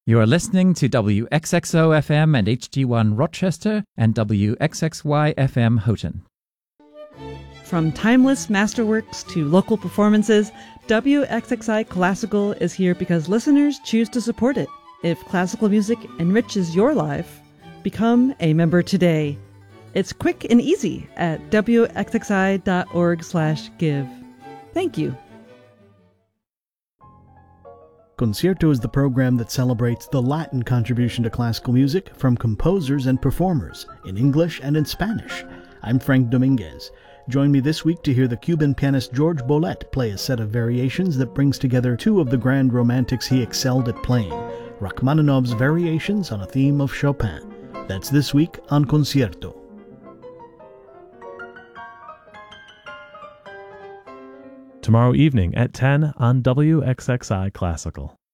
You are listening to WXXO FM and HD1 Rochester and WXXY FM Houghton. From timeless masterworks to local performances, WXXI Classical is here because listeners choose to support it. If classical music enriches your life, become a member today. It's quick and easy at wxxi.org/give. Thank you. Concierto is the program that celebrates the Latin contribution to classical music from composers and performers in English and in Spanish. I'm Frank Dominguez. Join me this week to hear the Cuban pianist George Bolet play a set of variations that brings together two of the grand romantics he excelled at playing, Rachmaninoff's variations on a theme of Chopin. That's this week on Concierto. Tomorrow evening at 10 on WXXI Classical.